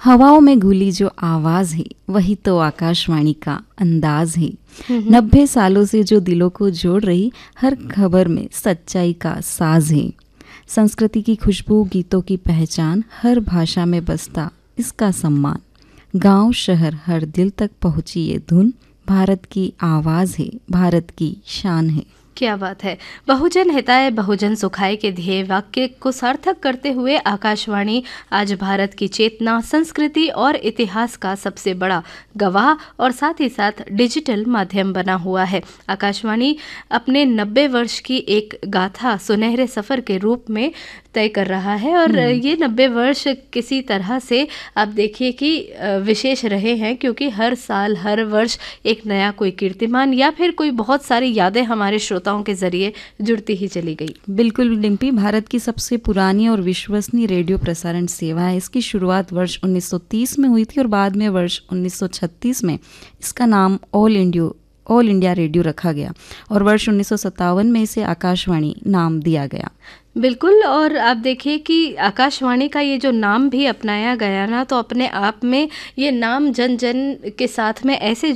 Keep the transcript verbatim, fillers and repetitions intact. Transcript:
हवाओं में घुली जो आवाज़ है वही तो आकाशवाणी का अंदाज है। नब्बे सालों से जो दिलों को जोड़ रही हर खबर में सच्चाई का साज है। संस्कृति की खुशबू, गीतों की पहचान, हर भाषा में बसता इसका सम्मान। गांव शहर हर दिल तक पहुंची ये धुन, भारत की आवाज़ है, भारत की शान है। क्या बात है। बहुजन हिताय बहुजन सुखाय के ध्येय वाक्य को सार्थक करते हुए आकाशवाणी आज भारत की चेतना, संस्कृति और इतिहास का सबसे बड़ा गवाह और साथ ही साथ डिजिटल माध्यम बना हुआ है। आकाशवाणी अपने नब्बे वर्ष की एक गाथा सुनहरे सफ़र के रूप में तय कर रहा है और ये नब्बे वर्ष किसी तरह से आप देखिए कि विशेष रहे हैं, क्योंकि हर साल हर वर्ष एक नया कोई कीर्तिमान या फिर कोई बहुत सारी यादें हमारे श्रोताओं के जरिए जुड़ती ही चली गई। बिल्कुल डिम्पी, भारत की सबसे पुरानी और विश्वसनीय रेडियो प्रसारण सेवा है। इसकी शुरुआत वर्ष उन्नीस सौ तीस में हुई थी और बाद में वर्ष उन्नीस सौ छत्तीस में इसका नाम all India all India radio रखा गया और वर्ष उन्नीस सौ सत्तावन में इसे आकाशवाणी नाम दिया गया। बिल्कुल, और आप देखिए कि आकाशवाणी का ये जो नाम भी अपनाया गया ना, तो अपने आप में ये नाम जन जन के साथ में ऐसे